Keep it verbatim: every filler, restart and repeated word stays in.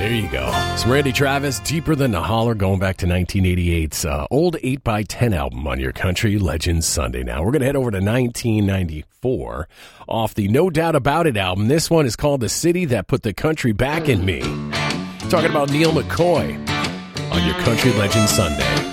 There you go. It's Randy Travis, Deeper Than the Holler, going back to nineteen eighty-eight's uh, old eight by ten album on your Country Legends Sunday. Now, we're going to head over to nineteen ninety-four off the No Doubt About It album. This one is called The City That Put the Country Back in Me. Talking about Neil McCoy on your Country Legends Sunday.